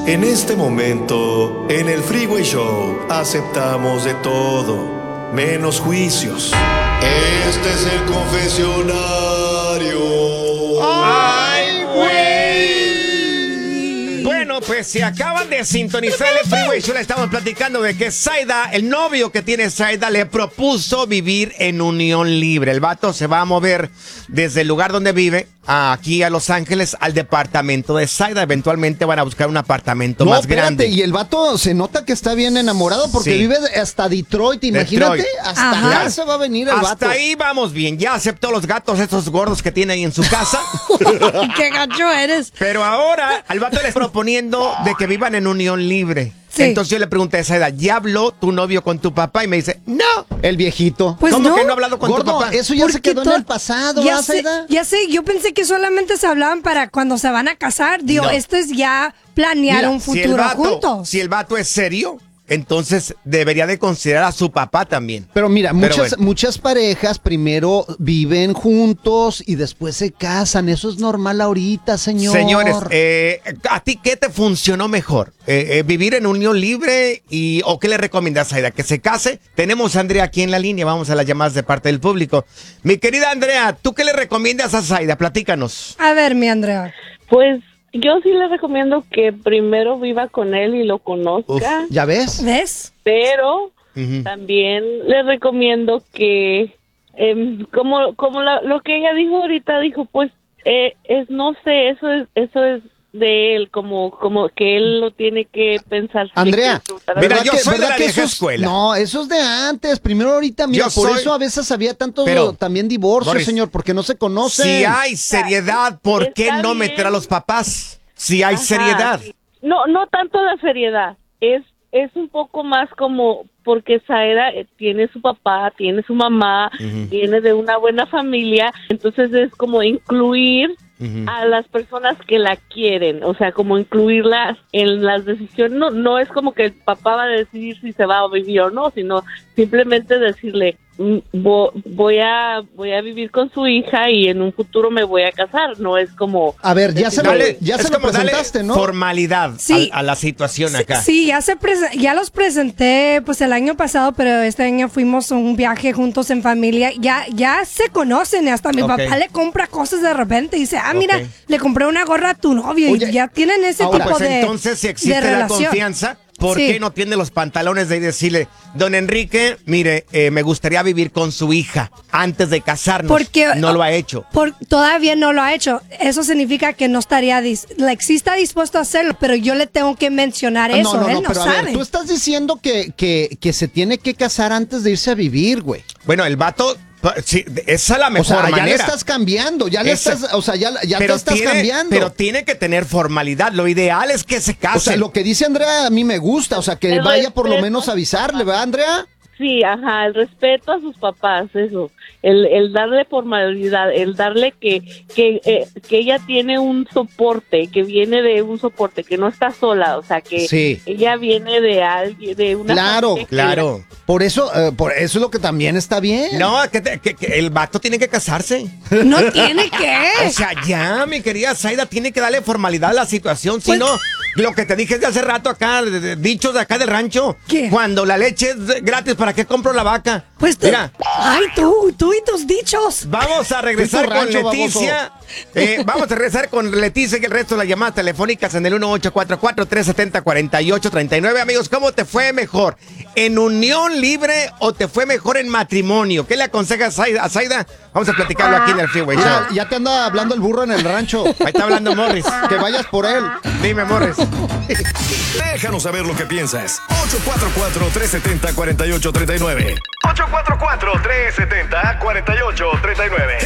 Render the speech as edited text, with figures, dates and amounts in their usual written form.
En este momento, en el Freeway Show, aceptamos de todo, menos juicios. Este es el confesionario. ¡Ay, güey! Bueno, pues si acaban de sintonizar el Freeway Show, le estamos platicando de que Zaida, el novio que tiene Zaida, le propuso vivir en unión libre. El vato se va a mover desde el lugar donde vive aquí a Los Ángeles al departamento de Zaida. Eventualmente van a buscar un apartamento más grande. Y el vato se nota que está bien enamorado porque vive hasta Detroit. Imagínate, hasta allá se va a venir el vato. Hasta ahí vamos bien. Ya aceptó los gatos esos gordos que tiene ahí en su casa. ¡Qué gacho eres! Pero ahora al vato le está proponiendo de que vivan en unión libre. Sí. Entonces yo le pregunté a Zaida, ¿ya habló tu novio con tu papá? Y me dice, no. El viejito. Pues ¿Cómo no. que no ha hablado con tu papá? Eso ya se quedó en el pasado, ya Zaida. Ya sé, yo pensé que solamente se hablaban para cuando se van a casar. Digo, no. Esto es ya planear un futuro juntos. Si el vato es serio, entonces debería de considerar a su papá también. Pero mira, muchas parejas primero viven juntos y después se casan. Eso es normal ahorita, señor. Señores, ¿a ti qué te funcionó mejor? ¿Vivir en unión libre o qué le recomiendas, Zaida? ¿Que se case? Tenemos a Andrea aquí en la línea. Vamos a las llamadas de parte del público. Mi querida Andrea, ¿tú qué le recomiendas a Zaida? Platícanos. A ver, mi Andrea. Pues yo sí le recomiendo que primero viva con él y lo conozca. Uf, ¿ya ves? ¿Ves? Pero también le recomiendo que, lo que ella dijo ahorita, pues, no sé, eso es de él, como que él lo tiene que pensar. Andrea, mira, yo soy de la vieja escuela. No, eso es de antes. Primero ahorita, mira, por eso a veces había tanto también divorcio, Boris, señor, porque no se conocen. Si hay seriedad, ¿por qué no meter a los papás? Si hay seriedad. No tanto la seriedad. Es un poco más como porque Zaida tiene su papá, tiene su mamá, viene de una buena familia, entonces es como incluir a las personas que la quieren, o sea, como incluirla en las decisiones. No es como que el papá va a decidir si se va a vivir o no, sino simplemente decirle, voy a vivir con su hija y en un futuro me voy a casar. No es como... A ver, ya se lo presentaste, ¿no? Formalidad a la situación acá. Sí, ya los presenté pues el año pasado, pero este año fuimos a un viaje juntos en familia. Ya se conocen, hasta mi papá le compra cosas de repente y dice, mira, le compré una gorra a tu novio. Oye, y ya tienen ese tipo pues de entonces, si existe la confianza, ¿por qué no tiene los pantalones de decirle, don Enrique, mire, me gustaría vivir con su hija antes de casarnos? Porque no lo ha hecho. Todavía no lo ha hecho. Eso significa que no estaría, sí está dispuesto a hacerlo, pero yo le tengo que mencionar eso. Él no pero sabe. A ver, tú estás diciendo que se tiene que casar antes de irse a vivir, güey. Bueno, el vato... Sí, esa es la mejor manera. Ya le estás cambiando, ya te estás cambiando. Pero tiene que tener formalidad. Lo ideal es que se case. O sea, lo que dice Andrea a mí me gusta, o sea, que vaya por lo menos a avisarle, ¿verdad, Andrea? Sí, el respeto a sus papás, eso. El darle formalidad, el darle que ella tiene un soporte, que viene de un soporte, que no está sola, o sea, que ella viene de alguien, de una familia. Claro. Por eso es lo que también está bien. No, que el vato tiene que casarse. No tiene que. O sea, ya, mi querida Zaida, tiene que darle formalidad a la situación. Si no, lo que te dije de hace rato acá, dichos de acá del rancho. ¿Qué? Cuando la leche es gratis, ¿para qué compro la vaca? Pues mira. Ay, tú y tus dichos. Vamos a regresar con Leticia. Vamos a regresar con Leticia y el resto de las llamadas telefónicas en el 1844-370-4839. Amigos, ¿cómo te fue mejor? ¿En unión libre o te fue mejor en matrimonio? ¿Qué le aconsejas a Zaida? Vamos a platicarlo aquí en el Freeway Show. Ya te anda hablando el burro en el rancho. Ahí está hablando Morris. Que vayas por él. Dime, Morris. Déjanos saber lo que piensas. 844-370-4839. 844-370-4839.